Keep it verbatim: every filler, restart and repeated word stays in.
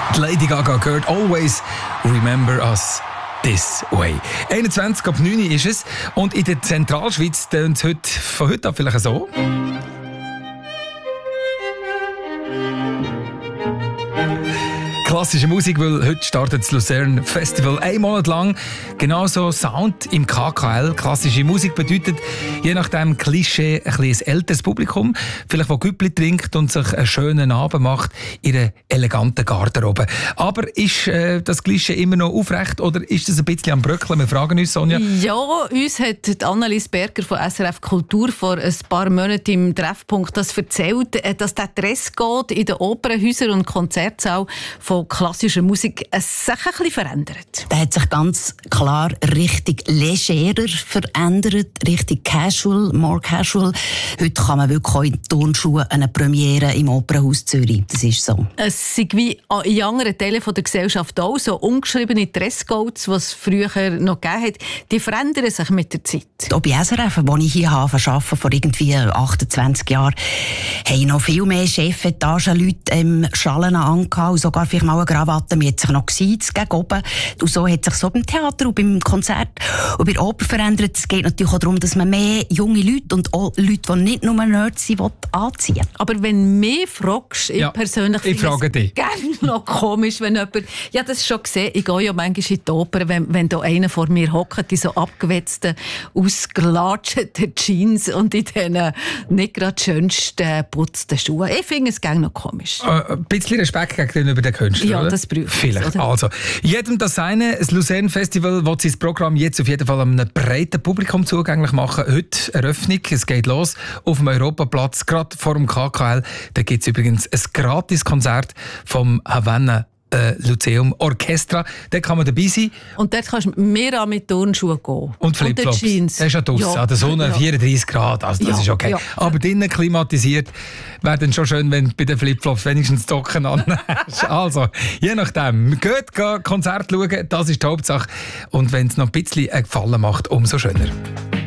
Die Lady Gaga gehört «Always Remember Us This Way». einundzwanzig ab neun ist es und in der Zentralschweiz tönt es heute, von heute an vielleicht so. Klassische Musik, weil heute startet das Luzern Festival ein Monat lang. Genauso Sound im K K L. Klassische Musik bedeutet, je nach dem Klischee, ein bisschen älteres Publikum, vielleicht wo Güppli trinkt und sich einen schönen Abend macht in einer eleganten Garderobe. Aber ist äh, das Klischee immer noch aufrecht oder ist das ein bisschen am Bröckeln? Wir fragen uns, Sonja. Ja, uns hat Annelies Berger von S R F Kultur vor ein paar Monaten im Treffpunkt das erzählt, dass der Dresscode in den Opernhäusern und Konzertsälen von klassischer Musik sich ein bisschen verändert. Der hat sich ganz klar richtig legerer verändert, richtig casual, more casual. Heute kann man wirklich auch in Turnschuhen eine Premiere im Opernhaus Zürich. Das ist so. Es ist wie in anderen Teilen der Gesellschaft auch so ungeschriebene Dresscodes, die es früher noch gegeben hat, die verändern sich mit der Zeit. Auch bei S R F, wo ich hier arbeite, vor irgendwie achtundzwanzig Jahren, haben noch viel mehr Chefetagenleute ähm, Schalen angehabt und sogar vielleicht mal eine Krawatte. Man hat sich noch gesiezt gegen oben. Und so hat sich so beim Theater und beim Konzert und bei der Oper verändert. Es geht natürlich auch darum, dass man mehr junge Leute und auch Leute, die nicht nur Nerds sind, anziehen will. Aber wenn du mich fragst, ja, ich persönlich ich frage dich. gerne noch komisch, wenn jemand... Ja, das schon gesehen. Ich gehe ja manchmal in die Oper, wenn, wenn da einer vor mir hockt, in so abgewetzten, ausgelatschten Jeans und in diesen nicht gerade schönsten, putzten Schuhen. Ich finde es gerne noch komisch. Äh, ein bisschen Respekt gegenüber den Künstlern. Ja, oder? das braucht Vielleicht. Oder? Also, jedem das seine. Das Luzern Festival will sein Programm jetzt auf jeden Fall einem breiten Publikum zugänglich machen. Heute Eröffnung. Es geht los auf dem Europaplatz, gerade vor dem K K L. Da gibt es übrigens ein Gratiskonzert vom Havanna Äh, Lyzeum Orchestra, da kann man dabei sein. Und dort kannst du mehr mit Turnschuhen gehen. Und Flipflops. Jeans. Das ist ja draussen, ja. an der Sonne, ja. vierunddreissig Grad, also das ja. ist okay. Ja. Aber drinnen klimatisiert, wäre dann schon schön, wenn du bei den Flipflops wenigstens die Socken anhast. Also, je nachdem. Geht, geht Konzert schauen, das ist die Hauptsache. Und wenn es noch ein bisschen einen Gefallen macht, umso schöner.